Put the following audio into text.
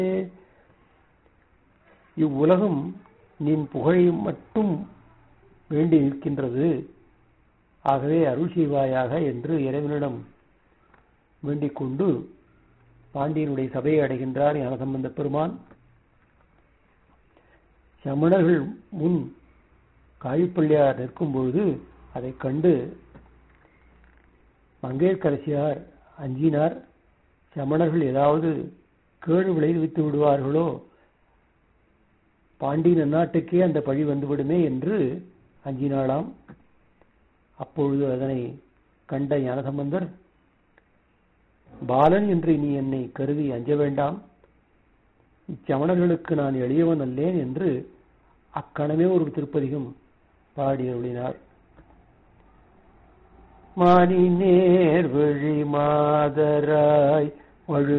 இவ்வுலகம் நின் புகழை மட்டும் வேண்டி நிற்கின்றது. ஆகவே அருள் செய்வாயாக என்று இறைவனிடம் வேண்டிக் கொண்டு பாண்டியனுடைய சபையை அடைகின்றார் ஞானசம்பந்த பெருமான். சமணர்கள் முன் காழிப்பள்ளியார் நிற்கும் பொழுது அதை கண்டு மங்கையர்க்கரசியார் அஞ்சினார். சமணர்கள் ஏதாவது கேடு விளைவித்து விடுவார்களோ, பாண்டி நன்னாட்டுக்கே அந்த பழி வந்துவிடுமே என்று அஞ்சினாளாம். அப்பொழுது அதனை கண்ட ஞானசம்பந்தர், பாலன் என்று நீ என்னை கருதி அஞ்ச வேண்டாம், இச்சமணர்களுக்கு நான் எளியவன் அல்லேன் என்று அக்கணமே ஒரு திருப்பதிகம் பாடி அருளினார். மானி நேர் வழி மாதராய் வழு